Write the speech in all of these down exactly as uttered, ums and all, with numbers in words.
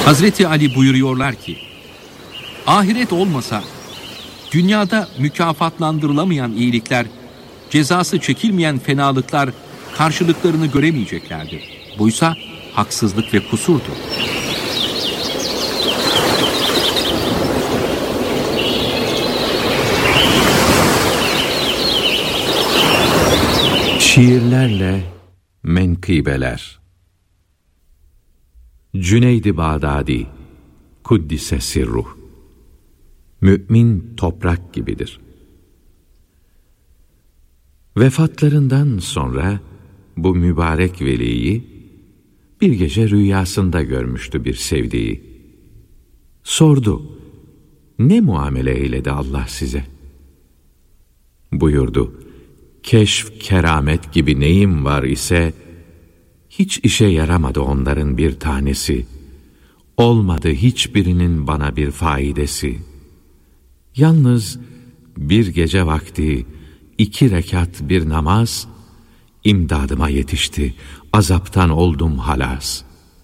Hazreti Ali buyuruyorlar ki, ahiret olmasa dünyada mükafatlandırılamayan iyilikler, cezası çekilmeyen fenalıklar karşılıklarını göremeyeceklerdir. Buysa haksızlık ve kusurdur. Şiirlerle menkıbeler. Cüneyd-i Bağdadi Kuddise sirruh. Mümin toprak gibidir. Vefatlarından sonra bu mübarek veliyi bir gece rüyasında görmüştü bir sevdiği. Sordu, ne muamele eyledi Allah size? Buyurdu, keşf, keramet gibi neyim var ise hiç işe yaramadı onların bir tanesi. Olmadı hiçbirinin bana bir faidesi. Yalnız bir gece vakti iki rekat bir namaz imdadıma yetişti, azaptan oldum halas.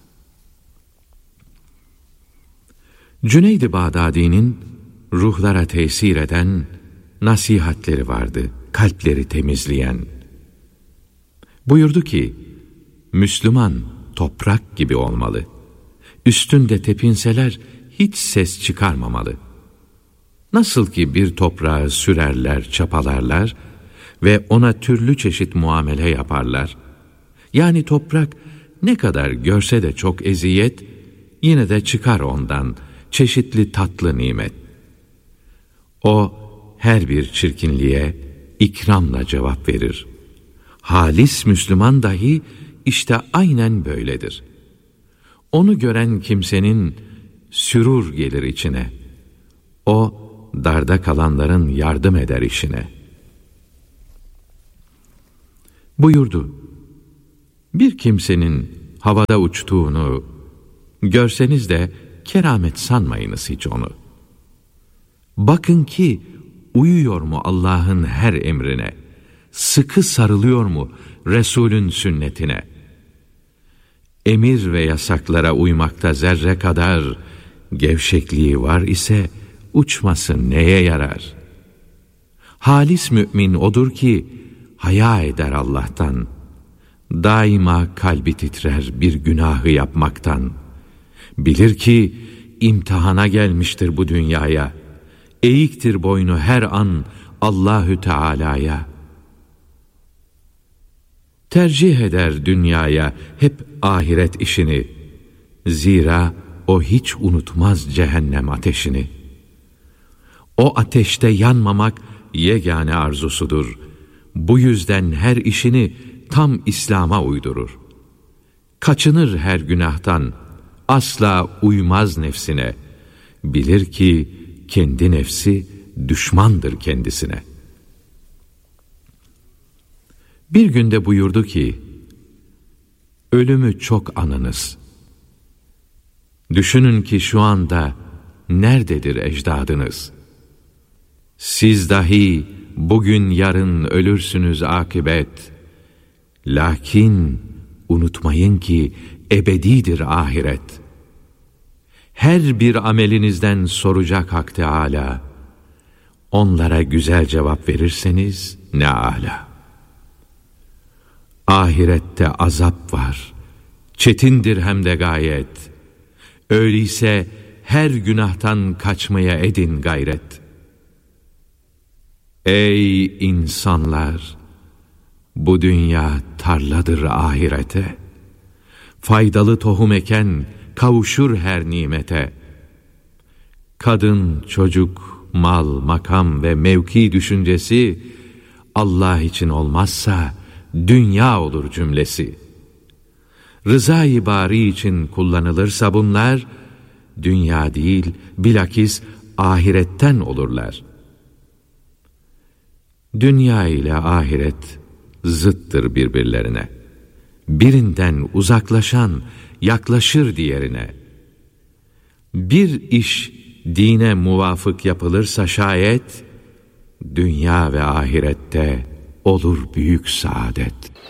Cüneyd-i Bağdadi'nin ruhlara tesir eden nasihatleri vardı, kalpleri temizleyen. Buyurdu ki, Müslüman toprak gibi olmalı. Üstünde tepinseler hiç ses çıkarmamalı. Nasıl ki bir toprağı sürerler, çapalarlar ve ona türlü çeşit muamele yaparlar. Yani toprak ne kadar görse de çok eziyet, yine de çıkar ondan çeşitli tatlı nimet. O her bir çirkinliğe ikramla cevap verir. Halis Müslüman dahi işte aynen böyledir. Onu gören kimsenin sürur gelir içine. O darda kalanların yardım eder işine. Buyurdu, bir kimsenin havada uçtuğunu görseniz de keramet sanmayınız hiç onu. Bakın ki uyuyor mu Allah'ın her emrine, sıkı sarılıyor mu Resulün sünnetine? Emir ve yasaklara uymakta zerre kadar gevşekliği var ise uçması neye yarar? Halis mümin odur ki haya eder Allah'tan. Daima kalbi titrer bir günahı yapmaktan. Bilir ki imtihana gelmiştir bu dünyaya. Eğiktir boynu her an Allahü Teala'ya. Tercih eder dünyaya hep ahiret işini. Zira o hiç unutmaz cehennem ateşini. O ateşte yanmamak yegane arzusudur. Bu yüzden her işini tam İslam'a uydurur. Kaçınır her günahtan, asla uymaz nefsine. Bilir ki kendi nefsi düşmandır kendisine. Bir günde buyurdu ki, ölümü çok anınız. Düşünün ki şu anda nerededir ecdadınız? Siz dahi bugün yarın ölürsünüz akibet. Lakin unutmayın ki ebedidir ahiret. Her bir amelinizden soracak Hak Teâlâ. Onlara güzel cevap verirseniz ne âlâ. Ahirette azap var, çetindir hem de gayet. Öyleyse her günahtan kaçmaya edin gayret. Ey insanlar! Bu dünya tarladır ahirete. Faydalı tohum eken kavuşur her nimete. Kadın, çocuk, mal, makam ve mevki düşüncesi Allah için olmazsa dünya olur cümlesi. Rıza-i bari için kullanılırsa bunlar dünya değil bilakis ahiretten olurlar. Dünya ile ahiret zıttır birbirlerine. Birinden uzaklaşan yaklaşır diğerine. Bir iş dine muvafık yapılırsa şayet dünya ve ahirette olur büyük saadet.